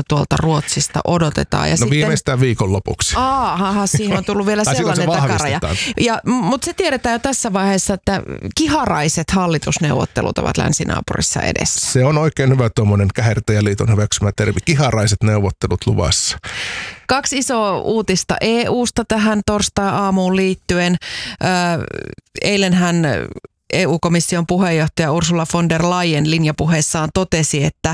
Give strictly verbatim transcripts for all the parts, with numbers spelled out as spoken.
tuolta Ruotsista odotetaan. Ja no sitten, viimeistään viikonlopuksi. Aha, siihen on tullut vielä sellainen takaraja. Ja, mutta se tiedetään jo tässä vaiheessa, että kiharaiset hallitusneuvottelut ovat länsinaapurissa edessä. Se on oikein hyvä tuommoinen Kähertäjäliiton hyväksymä termi. Kiharaiset neuvottelut luvassa. Kaksi isoa uutista E U:sta tähän torstai-aamuun liittyen. Eilenhän E U-komission puheenjohtaja Ursula von der Leyen linjapuheessaan totesi, että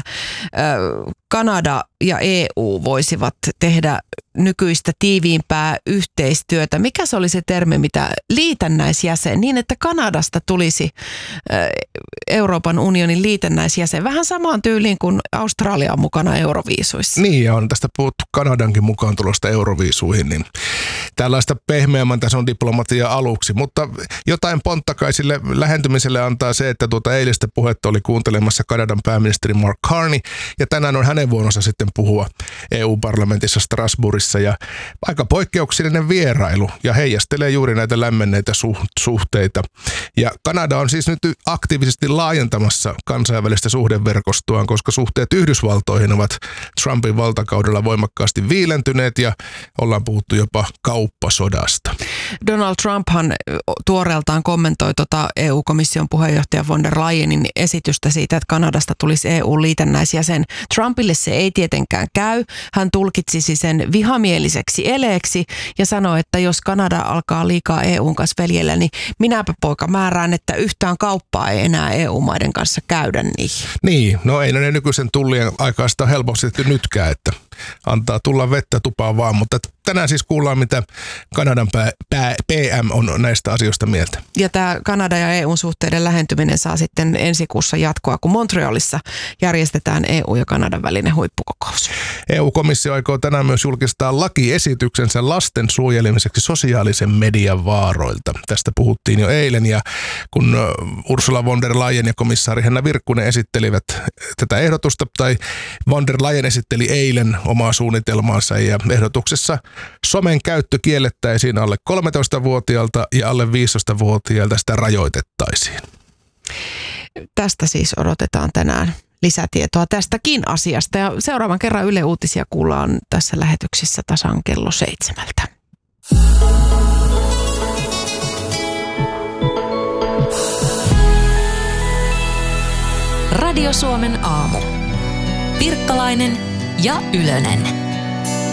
Kanada ja E U voisivat tehdä nykyistä tiiviimpää yhteistyötä. Mikä se oli se termi, mitä liitännäisjäsen, niin että Kanadasta tulisi Euroopan unionin liitännäisjäsen. Vähän samaan tyyliin kuin Australia on mukana euroviisuissa. Niin, ja on tästä puhuttu Kanadankin mukaan tulosta euroviisuihin, niin tällaista pehmeämmän tason diplomatia aluksi. Mutta jotain ponttakaisille lähentymiselle antaa se, että tuota eilistä puhetta oli kuuntelemassa Kanadan pääministeri Mark Carney, ja tänään on hänen vuonnossa sitten puhua E U-parlamentissa Strasbourgissa, ja aika poikkeuksellinen vierailu, ja heijastelee juuri näitä lämmenneitä suhteita. Ja Kanada on siis nyt aktiivisesti laajentamassa kansainvälistä suhdeverkostoaan, koska suhteet Yhdysvaltoihin ovat Trumpin valtakaudella voimakkaasti viilentyneet, ja ollaan puhuttu jopa kauppasodasta. Donald Trumphan tuoreeltaan kommentoi tuota E U-komission puheenjohtaja von der Leyenin esitystä siitä, että Kanadasta tulisi E U-liitännäisjäsen. Trumpille se ei tietenkään käy. Hän tulkitsisi sen vihamieliseksi eleeksi ja sanoi, että jos Kanada alkaa liikaa E U:n kanssa veljellä, niin minäpä poika määrään, että yhtään kauppaa ei enää E U-maiden kanssa käydä niihin. Niin, no ei ne nykyisen tullien aikaista helposti nytkään, että antaa tulla vettä tupaan vaan, mutta tänään siis kuullaan, mitä Kanadan pää, pää, P M on näistä asioista mieltä. Ja tämä Kanada ja E U-suhteiden lähentyminen saa sitten ensi kuussa jatkoa, kun Montrealissa järjestetään E U ja Kanadan välinen huippukokous. E U-komissio aikoo tänään myös julkistaa lakiesityksensä lasten suojelemiseksi sosiaalisen median vaaroilta. Tästä puhuttiin jo eilen, ja kun Ursula von der Leyen ja komissaari Henna Virkkunen esittelivät tätä ehdotusta, tai von der Leyen esitteli eilen omaa suunnitelmaansa, ja ehdotuksessa somen käyttö kiellettäisiin alle kolmetoistavuotiaalta ja alle viisitoistavuotiaalta sitä rajoitettaisiin. Tästä siis odotetaan tänään lisätietoa tästäkin asiasta, ja seuraavan kerran Yle Uutisia kuullaan tässä lähetyksessä tasan kello seitsemältä. Radio Suomen aamu. Pirkkalainen ja Ylönen.